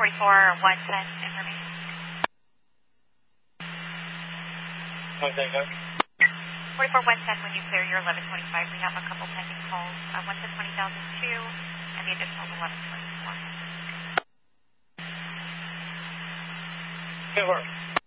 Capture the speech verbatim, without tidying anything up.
forty-four one ten information. One thing, go. forty-four one ten, when you clear your eleven twenty-five, we have a couple pending calls. Uh, one's at twenty thousand two, and the additional is eleven twenty-four. Good work.